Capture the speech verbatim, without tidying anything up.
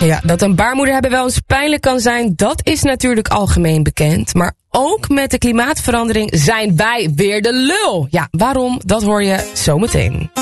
Ja, dat een baarmoeder hebben wel eens pijnlijk kan zijn, dat is natuurlijk algemeen bekend. Maar ook met de klimaatverandering zijn wij weer de lul. Ja, waarom? Dat hoor je zometeen.